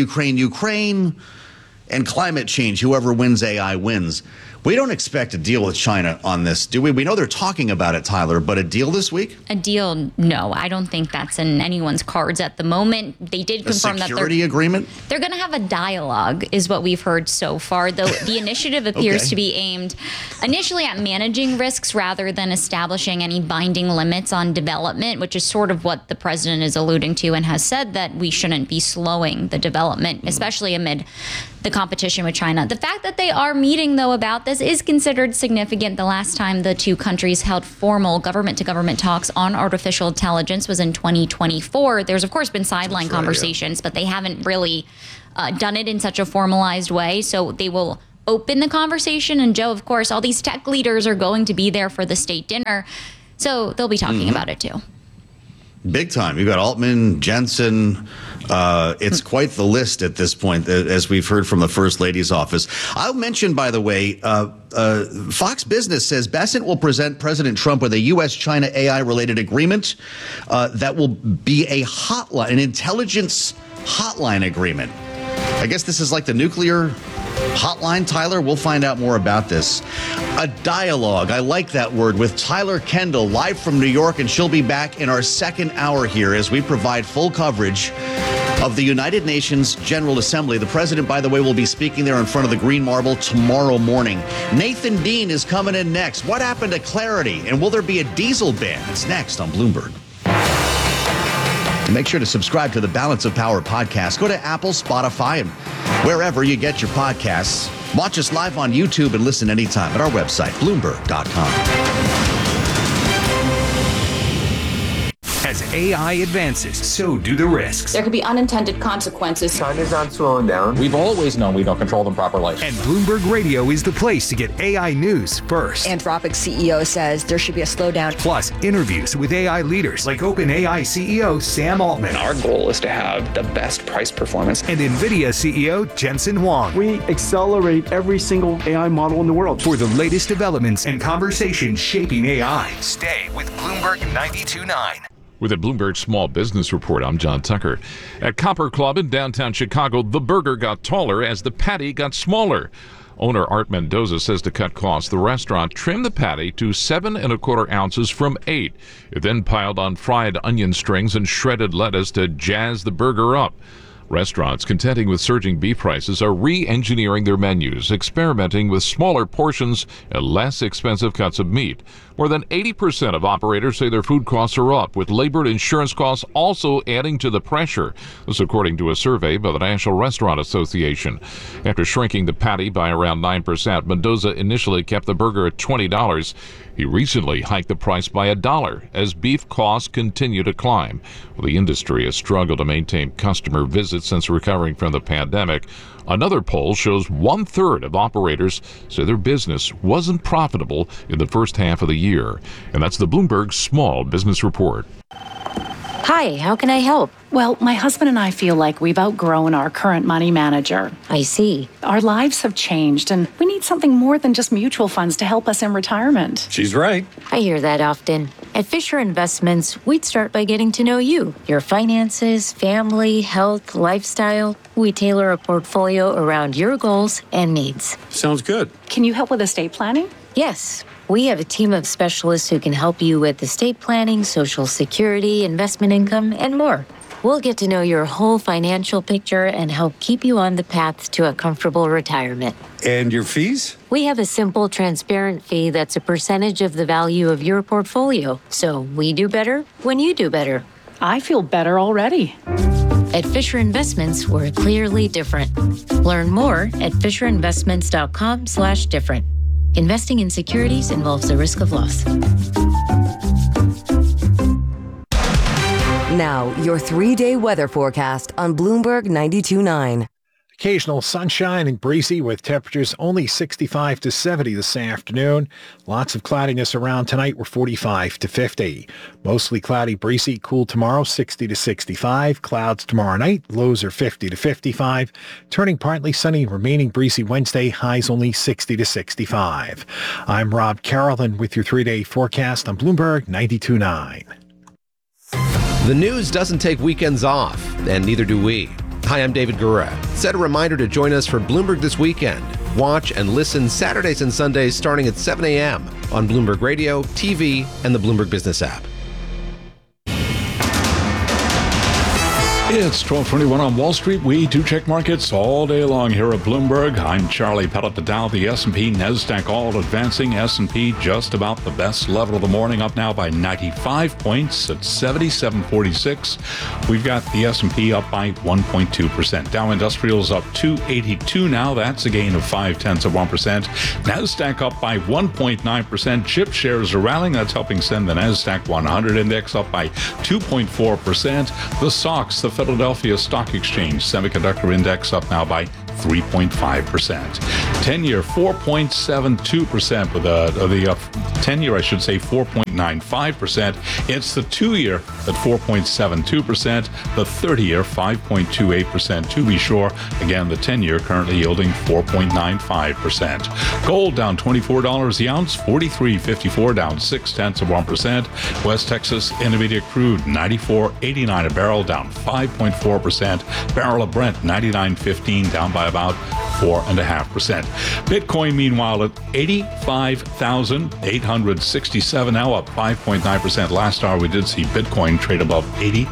and climate change. Whoever wins AI wins. We don't expect a deal with China on this, do we? We know they're talking about it, Tyler, but a deal this week? A deal? No, I don't think that's in anyone's cards at the moment. They did confirm that security agreement? They're going to have a dialogue, is what we've heard so far. Though the initiative appears to be aimed initially at managing risks rather than establishing any binding limits on development, which is sort of what the president is alluding to and has said that we shouldn't be slowing the development, especially amid the competition with China. The fact that they are meeting, though, about this is considered significant. The last time the two countries held formal government-to-government talks on artificial intelligence was in 2024. There's, of course, been sideline conversations, but they haven't really done it in such a formalized way. So they will open the conversation. And Joe, of course, all these tech leaders are going to be there for the state dinner. So they'll be talking about it, too. Big time. You've got Altman, Jensen. It's quite the list at this point, as we've heard from the First Lady's office. I'll mention, by the way, Fox Business says Bessent will present President Trump with a U.S.-China AI-related agreement that will be a hotline, an intelligence hotline agreement. I guess this is like the nuclear hotline, Tyler. We'll find out more about this. A dialogue, I like that word, with Tyler Kendall live from New York, and she'll be back in our second hour here as we provide full coverage of the United Nations General Assembly. The president, by the way, will be speaking there in front of the Green Marble tomorrow morning. Nathan Dean is coming in next. What happened to clarity, and will there be a diesel ban? It's next on Bloomberg. And make sure to subscribe to the Balance of Power podcast. Go to Apple, Spotify, and wherever you get your podcasts. Watch us live on YouTube and listen anytime at our website, Bloomberg.com. As AI advances, so do the risks. There could be unintended consequences. China's not slowing down. We've always known we don't control them properly. And Bloomberg Radio is the place to get AI news first. Anthropic CEO says there should be a slowdown. Plus, interviews with AI leaders like OpenAI CEO Sam Altman. Our goal is to have the best price performance. And NVIDIA CEO Jensen Huang. We accelerate every single AI model in the world. For the latest developments and conversations shaping AI. Stay with Bloomberg 92.9. With a Bloomberg Small Business Report, I'm John Tucker. At Copper Club in downtown Chicago, the burger got taller as the patty got smaller. Owner Art Mendoza says to cut costs, the restaurant trimmed the patty to 7 1/4 ounces from 8. It then piled on fried onion strings and shredded lettuce to jazz the burger up. Restaurants contending with surging beef prices are re-engineering their menus, experimenting with smaller portions and less expensive cuts of meat. More than 80% of operators say their food costs are up, with labor and insurance costs also adding to the pressure. This according to a survey by the National Restaurant Association. After shrinking the patty by around 9%, Mendoza initially kept the burger at $20. He recently hiked the price by $1 as beef costs continue to climb. Well, the industry has struggled to maintain customer visits since recovering from the pandemic. Another poll shows 1/3 of operators say their business wasn't profitable in the first half of the year. And that's the Bloomberg Small Business Report. Hi, how can I help? Well, my husband and I feel like we've outgrown our current money manager. I see. Our lives have changed, and we need something more than just mutual funds to help us in retirement. She's right. I hear that often. At Fisher Investments, we'd start by getting to know you, your finances, family, health, lifestyle. We tailor a portfolio around your goals and needs. Sounds good. Can you help with estate planning? Yes. We have a team of specialists who can help you with estate planning, Social Security, investment income, and more. We'll get to know your whole financial picture and help keep you on the path to a comfortable retirement. And your fees? We have a simple, transparent fee that's a percentage of the value of your portfolio. So we do better when you do better. I feel better already. At Fisher Investments, we're clearly different. Learn more at fisherinvestments.com/different. Investing in securities involves the risk of loss. Now, your 3-day weather forecast on Bloomberg 92.9. Occasional sunshine and breezy with temperatures only 65 to 70 this afternoon. Lots of cloudiness around tonight. We're 45 to 50. Mostly cloudy, breezy, cool tomorrow, 60 to 65. Clouds tomorrow night. Lows are 50 to 55. Turning partly sunny, remaining breezy Wednesday. Highs only 60 to 65. I'm Rob Carrollton with your 3-day forecast on Bloomberg 92.9. The news doesn't take weekends off, and neither do we. Hi, I'm David Gura. Set a reminder to join us for Bloomberg This Weekend. Watch and listen Saturdays and Sundays starting at 7 a.m. on Bloomberg Radio, TV, and the Bloomberg Business app. It's 12:21 on Wall Street. We do check markets all day long here at Bloomberg. I'm Charlie Pellet. The Dow, the S&P, NASDAQ all advancing. S&P just about the best level of the morning, up now by 95 points at 77.46. We've got the S&P up by 1.2%. Dow Industrials up 282 now. That's a gain of 0.5%. NASDAQ up by 1.9%. Chip shares are rallying. That's helping send the NASDAQ 100 index up by 2.4%. The SOX, the Philadelphia Stock Exchange Semiconductor Index up now by 3.5%. 10-year 4.72%, with the 10-year, I should say, 4.95%. It's the 2-year at 4.72%, the 30-year 5.28% to be sure. Again, the 10-year currently yielding 4.95%. Gold down $24 the ounce, 43.54, down 0.6%. West Texas Intermediate crude 94.89 a barrel, down 5.4%. Barrel of Brent 99.15, down by about 4.5%. Bitcoin, meanwhile, at 85,867, now up 5.9%. Last hour, we did see Bitcoin trade above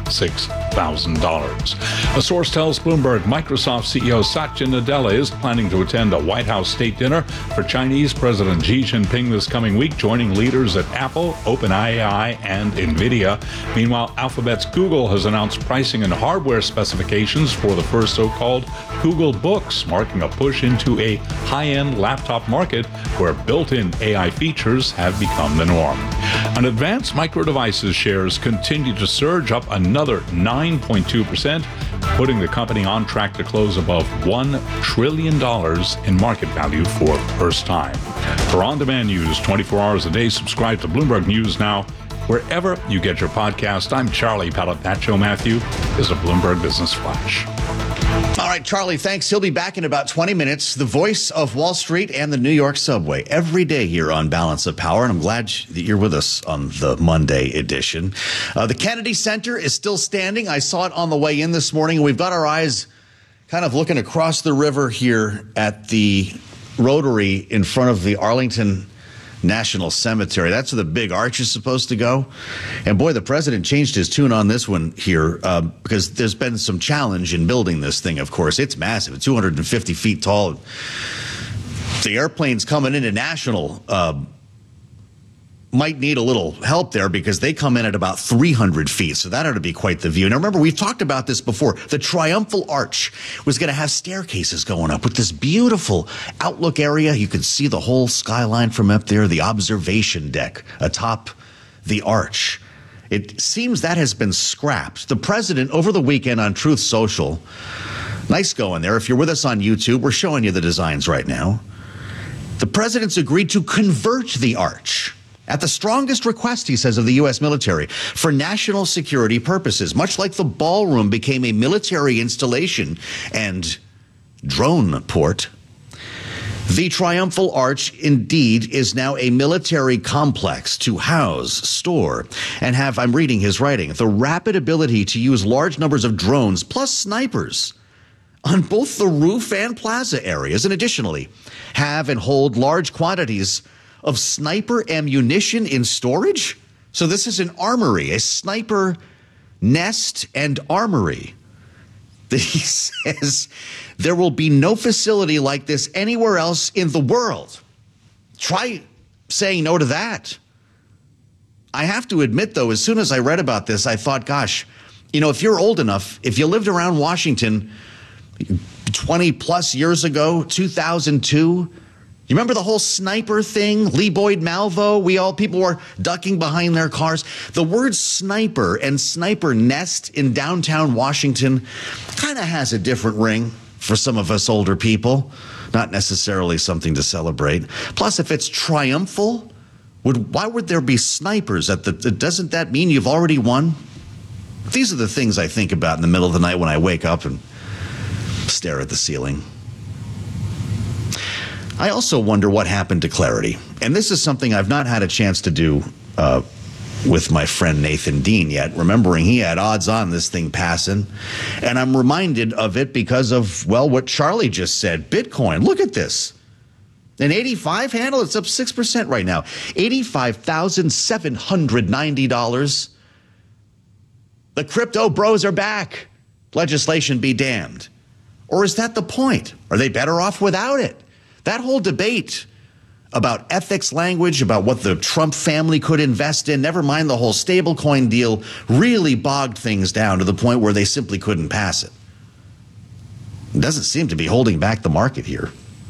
$86,000. A source tells Bloomberg Microsoft CEO Satya Nadella is planning to attend a White House state dinner for Chinese President Xi Jinping this coming week, joining leaders at Apple, OpenAI, and NVIDIA. Meanwhile, Alphabet's Google has announced pricing and hardware specifications for the first so-called Google Books, marking a push into a high-end laptop market where built-in AI features have become the norm. And Advanced Micro Devices shares continue to surge, up another 9.2%, putting the company on track to close above $1 trillion in market value for the first time. For on-demand news 24 hours a day, subscribe to Bloomberg News Now wherever you get your podcast. I'm Charlie Pellet. That Joe Matthew is a Bloomberg Business Flash. All right, Charlie, thanks. He'll be back in about 20 minutes. The voice of Wall Street and the New York subway every day here on Balance of Power. And I'm glad that you're with us on the Monday edition. The Kennedy Center is still standing. I saw it on the way in this morning. We've got our eyes kind of looking across the river here at the Rotary in front of the Arlington National Cemetery. That's where the big arch is supposed to go. And boy, the president changed his tune on this one here because there's been some challenge in building this thing, of course. It's massive. It's 250 feet tall. The airplanes coming into National might need a little help there because they come in at about 300 feet. So that ought to be quite the view. Now, remember, we've talked about this before. The Triumphal Arch was going to have staircases going up with this beautiful outlook area. You could see the whole skyline from up there, the observation deck atop the arch. It seems that has been scrapped. The president, over the weekend on Truth Social, nice going there. If you're with us on YouTube, we're showing you the designs right now. The president's agreed to convert the arch at the strongest request, he says, of the U.S. military for national security purposes, much like the ballroom became a military installation and drone port. The Triumphal Arch indeed is now a military complex to house, store, and have, I'm reading his writing, the rapid ability to use large numbers of drones plus snipers on both the roof and plaza areas, and additionally have and hold large quantities of sniper ammunition in storage. So this is an armory, a sniper nest and armory. He says there will be no facility like this anywhere else in the world. Try saying no to that. I have to admit, though, as soon as I read about this, I thought, gosh, you know, if you're old enough, if you lived around Washington 20 plus years ago, 2002, You remember the whole sniper thing? Lee Boyd Malvo? People were ducking behind their cars. The word sniper and sniper nest in downtown Washington kind of has a different ring for some of us older people. Not necessarily something to celebrate. Plus, if it's triumphal, why would there be snipers doesn't that mean you've already won? These are the things I think about in the middle of the night when I wake up and stare at the ceiling. I also wonder what happened to clarity. And this is something I've not had a chance to do with my friend Nathan Dean yet, remembering he had odds on this thing passing. And I'm reminded of it because of, what Charlie just said. Bitcoin, look at this. An 85 handle, it's up 6% right now. $85,790. The crypto bros are back. Legislation be damned. Or is that the point? Are they better off without it? That whole debate about ethics language, about what the Trump family could invest in, never mind the whole stablecoin deal, really bogged things down to the point where they simply couldn't pass it. It doesn't seem to be holding back the market here.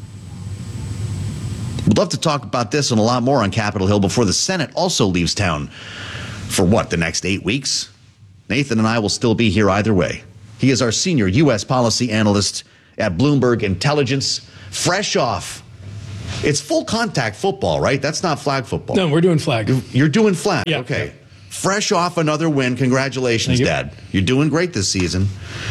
We'd love to talk about this and a lot more on Capitol Hill before the Senate also leaves town for the next 8 weeks? Nathan and I will still be here either way. He is our senior U.S. policy analyst at Bloomberg Intelligence, fresh off. It's full contact football, right? That's not flag football. No, we're doing flag. You're doing flag. Yeah. Okay. Fresh off another win. Congratulations, Dad. You're doing great this season.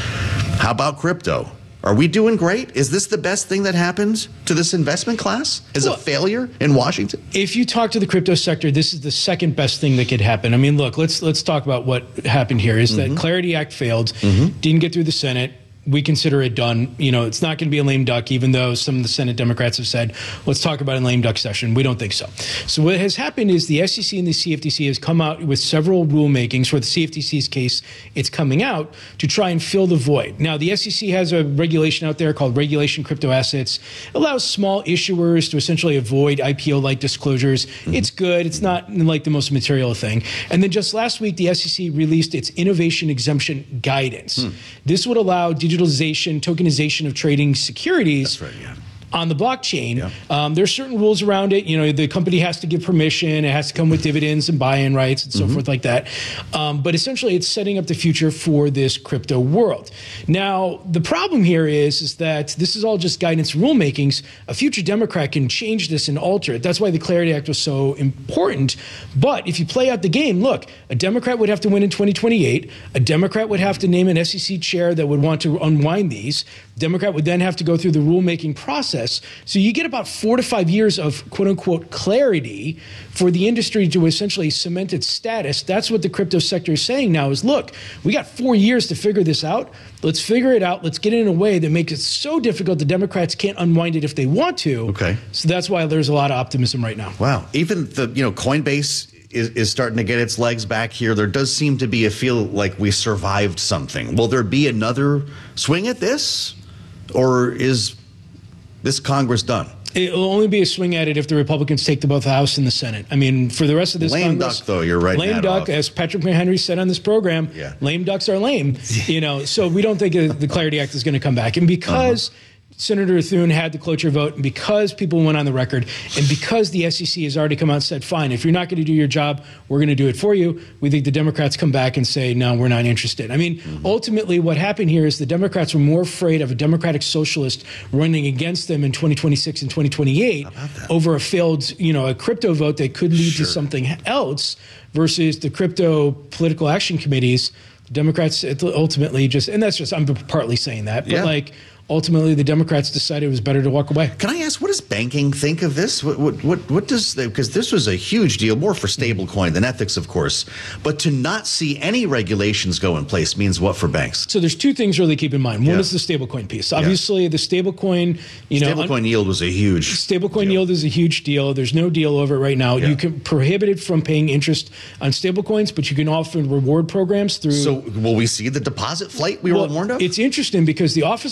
How about crypto? Are we doing great? Is this the best thing that happened to this investment class? Is a failure in Washington? If you talk to the crypto sector, this is the second best thing that could happen. I mean, look, let's talk about what happened here. Is that Clarity Act failed, didn't get through the Senate. We consider it done. It's not going to be a lame duck, even though some of the Senate Democrats have said, let's talk about a lame duck session. We don't think so. So what has happened is the SEC and the CFTC has come out with several rulemakings. For the CFTC's case, it's coming out to try and fill the void. Now, the SEC has a regulation out there called Regulation Crypto Assets. It allows small issuers to essentially avoid IPO-like disclosures. It's good. It's not like the most material thing. And then just last week, the SEC released its innovation exemption guidance. This would allow digitalization, tokenization of trading securities on the blockchain. There's certain rules around it. The company has to give permission. It has to come with dividends and buy-in rights and so forth like that. But essentially, it's setting up the future for this crypto world. Now, the problem here is that this is all just guidance rulemakings. A future Democrat can change this and alter it. That's why the Clarity Act was so important. But if you play out the game, look, a Democrat would have to win in 2028. A Democrat would have to name an SEC chair that would want to unwind these. Democrat would then have to go through the rulemaking process. So you get about 4 to 5 years of quote unquote clarity for the industry to essentially cement its status. That's what the crypto sector is saying now is, look, we got 4 years to figure this out. Let's figure it out. Let's get it in a way that makes it so difficult the Democrats can't unwind it if they want to. Okay. So that's why there's a lot of optimism right now. Wow. Even the, Coinbase is starting to get its legs back here. There does seem to be a feel like we survived something. Will there be another swing at this? Or is this Congress done? It'll only be a swing at it if the Republicans take to both the House and the Senate. I mean, for the rest of this lame Congress, duck, though, you're right. Lame duck, as Patrick McHenry said on this program, lame ducks are lame. So we don't think the Clarity Act is going to come back. And because Senator Thune had the cloture vote, and because people went on the record, and because the SEC has already come out and said, fine, if you're not going to do your job, we're going to do it for you, we think the Democrats come back and say, no, we're not interested. I mean, ultimately what happened here is the Democrats were more afraid of a Democratic socialist running against them in 2026 and 2028 over a failed, a crypto vote that could lead to something else versus the crypto political action committees. The Democrats ultimately and that's just, I'm partly saying that, but ultimately, the Democrats decided it was better to walk away. Can I ask, what does banking think of this? What does, because this was a huge deal, more for stablecoin than ethics, of course. But to not see any regulations go in place means what for banks? So there's two things really keep in mind. One is the stablecoin piece. Obviously, the stablecoin, stablecoin yield was a huge stablecoin yield is a huge deal. There's no deal over it right now. You can prohibit it from paying interest on stablecoins, but you can offer reward programs through. So will we see the deposit flight we were warned of? It's interesting because the Office of the Comptroller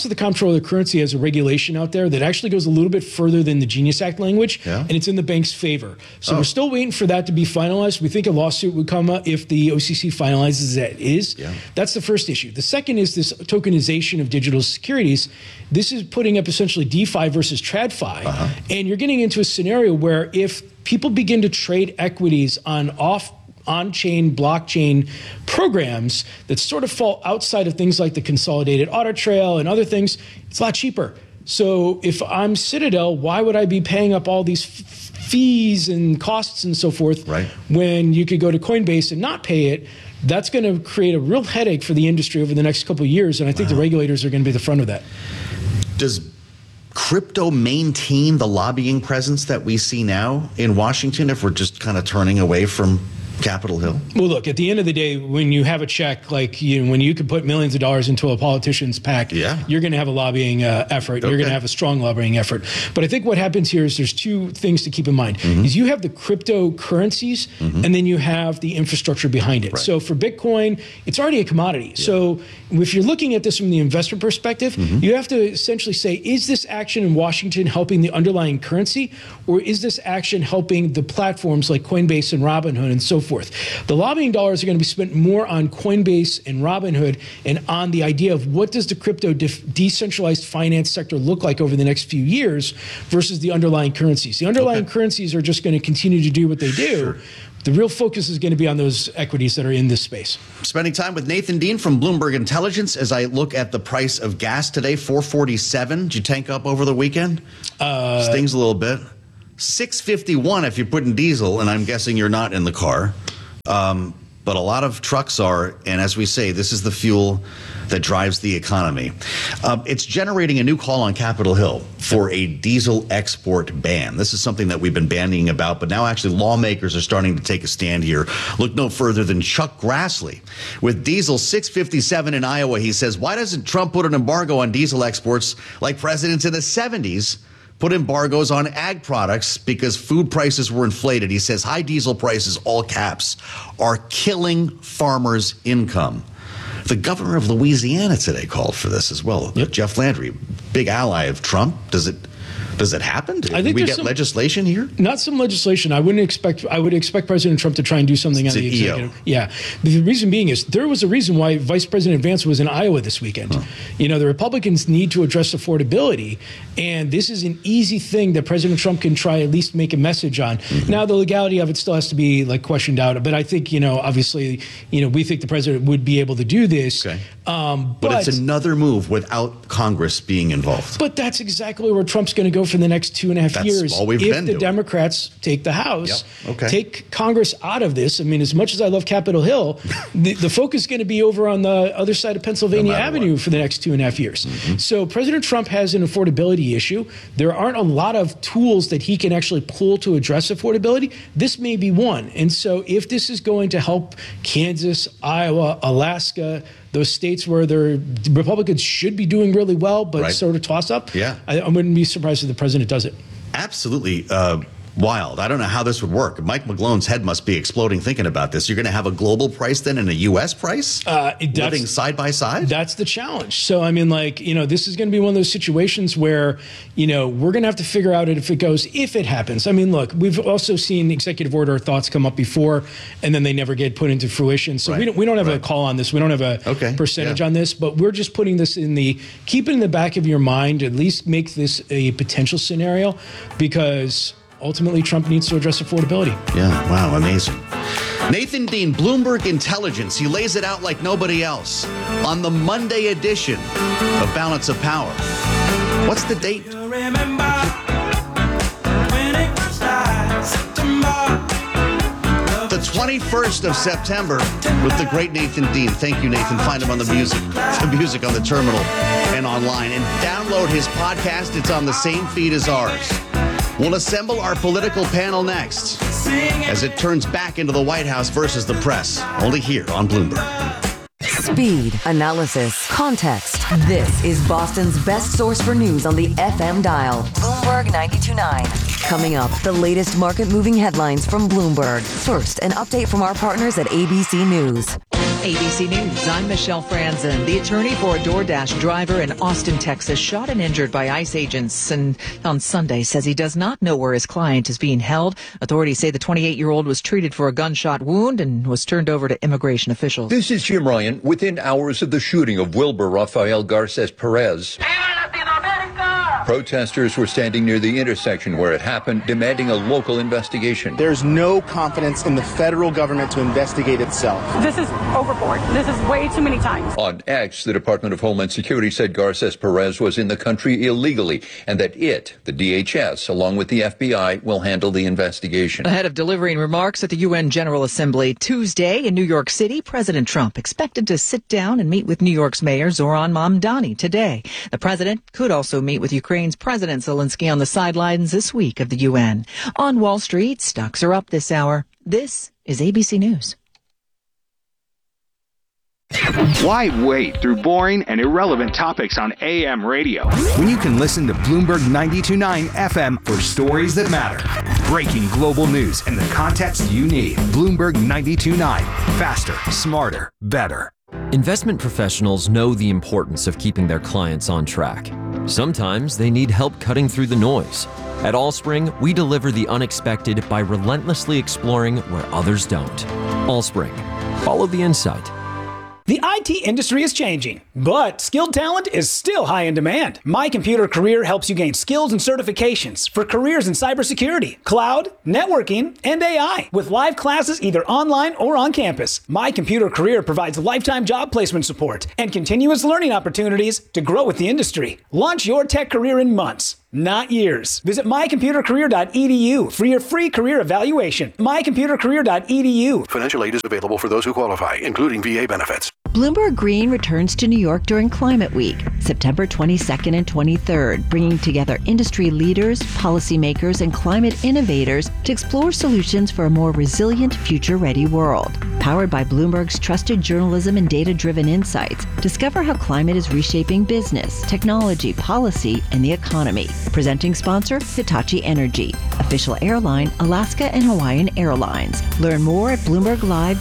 controller currency has a regulation out there that actually goes a little bit further than the Genius Act language, and it's in the bank's favor. So we're still waiting for that to be finalized. We think a lawsuit would come up if the OCC finalizes that is. That's the first issue. The second is this tokenization of digital securities. This is putting up essentially DeFi versus TradFi. And you're getting into a scenario where if people begin to trade equities on-chain blockchain programs that sort of fall outside of things like the consolidated audit trail and other things, it's a lot cheaper. So if I'm Citadel, why would I be paying up all these fees and costs and so forth when you could go to Coinbase and not pay it? That's going to create a real headache for the industry over the next couple of years, and I think the regulators are going to be the front of that. Does crypto maintain the lobbying presence that we see now in Washington if we're just kind of turning away from Capitol Hill? Well, look, at the end of the day, when you have a check, like when you could put millions of dollars into a politician's PAC, you're going to have a lobbying effort. You're going to have a strong lobbying effort. But I think what happens here is there's two things to keep in mind. Is you have the cryptocurrencies, and then you have the infrastructure behind it. So for Bitcoin, it's already a commodity. So if you're looking at this from the investor perspective, you have to essentially say, is this action in Washington helping the underlying currency, or is this action helping the platforms like Coinbase and Robinhood and so forth? The lobbying dollars are going to be spent more on Coinbase and Robinhood and on the idea of what does the crypto decentralized finance sector look like over the next few years versus the underlying currencies. The underlying currencies are just going to continue to do what they do. The real focus is going to be on those equities that are in this space. Spending time with Nathan Dean from Bloomberg Intelligence as I look at the price of gas today, $4.47. Did you tank up over the weekend? Stings a little bit. $6.51 if you're putting diesel, and I'm guessing you're not in the car. But a lot of trucks are, and as we say, this is the fuel that drives the economy. It's generating a new call on Capitol Hill for a diesel export ban. This is something that we've been bandying about, but now actually lawmakers are starting to take a stand here. Look no further than Chuck Grassley. With diesel $6.57 in Iowa, he says, why doesn't Trump put an embargo on diesel exports like presidents in the 70s put embargoes on ag products because food prices were inflated? He says high diesel prices, all caps, are killing farmers' income. The governor of Louisiana today called for this as well. Jeff Landry, big ally of Trump. Does it happen? I think we get legislation here? Not some legislation. I would expect President Trump to try and do something on the executive. Yeah. The reason being is there was a reason why Vice President Vance was in Iowa this weekend. You know, the Republicans need to address affordability, and this is an easy thing that President Trump can try at least make a message on. Now, the legality of it still has to be questioned out, but I think, obviously, we think the president would be able to do this. But it's another move without Congress being involved. But that's exactly where Trump's going to go for the next 2.5 years. All we've if been the Democrats take the House, take Congress out of this. I mean, as much as I love Capitol Hill, the focus is going to be over on the other side of Pennsylvania Avenue for the next 2.5 years. So President Trump has an affordability issue. There aren't a lot of tools that he can actually pull to address affordability. This may be one. And so if this is going to help Kansas, Iowa, Alaska, those states where the Republicans should be doing really well, but sort of toss up, I wouldn't be surprised if the president does it. Absolutely wild. I don't know how this would work. Mike McGlone's head must be exploding thinking about this. You're going to have a global price then and a U.S. price living side by side? That's the challenge. So, I mean, this is going to be one of those situations where, we're going to have to figure out if it happens. I mean, look, we've also seen executive order thoughts come up before, and then they never get put into fruition. So we don't have a call on this. We don't have a percentage on this, but we're just putting this keep it in the back of your mind, at least make this a potential scenario, because ultimately, Trump needs to address affordability. Yeah, wow, amazing. Nathan Dean, Bloomberg Intelligence. He lays it out like nobody else on the Monday edition of Balance of Power. What's the date? The 21st of September with the great Nathan Dean. Thank you, Nathan. Find him on the music on the terminal and online. And download his podcast. It's on the same feed as ours. We'll assemble our political panel next as it turns back into the White House versus the press, only here on Bloomberg. Speed, analysis, context. This is Boston's best source for news on the FM dial. Bloomberg 92.9. Coming up, the latest market-moving headlines from Bloomberg. First, an update from our partners at ABC News. ABC News, I'm Michelle Franzen. The attorney for a DoorDash driver in Austin, Texas, shot and injured by ICE agents and on Sunday says he does not know where his client is being held. Authorities say the 28-year-old was treated for a gunshot wound and was turned over to immigration officials. This is Jim Ryan. Within hours of the shooting of Wilbur Rafael Garces Perez, protesters were standing near the intersection where it happened, demanding a local investigation. There's no confidence in the federal government to investigate itself. This is overboard. This is way too many times. On X, the Department of Homeland Security said Garces Perez was in the country illegally and that the DHS, along with the FBI, will handle the investigation. Ahead of delivering remarks at the UN General Assembly Tuesday in New York City, President Trump expected to sit down and meet with New York's Mayor Zoran Mamdani today. The president could also meet with Ukraine's President Zelensky on the sidelines this week of the UN. On Wall Street, stocks are up this hour. This is ABC News. Why wade through boring and irrelevant topics on AM radio when you can listen to Bloomberg 92.9 FM for stories that matter? Breaking global news and the context you need. Bloomberg 92.9. Faster, smarter, better. Investment professionals know the importance of keeping their clients on track. Sometimes they need help cutting through the noise. At Allspring, we deliver the unexpected by relentlessly exploring where others don't. Allspring. Follow the insight. The IT industry is changing, but skilled talent is still high in demand. My Computer Career helps you gain skills and certifications for careers in cybersecurity, cloud, networking, and AI, with live classes either online or on campus. My Computer Career provides lifetime job placement support and continuous learning opportunities to grow with the industry. Launch your tech career in months, not years. Visit mycomputercareer.edu for your free career evaluation. mycomputercareer.edu. Financial aid is available for those who qualify, including VA benefits. Bloomberg Green returns to New York during Climate Week, September 22nd and 23rd, bringing together industry leaders, policymakers, and climate innovators to explore solutions for a more resilient, future-ready world. Powered by Bloomberg's trusted journalism and data-driven insights, discover how climate is reshaping business, technology, policy, and the economy. Presenting sponsor, Hitachi Energy. Official airline, Alaska and Hawaiian Airlines. Learn more at Bloomberg Live.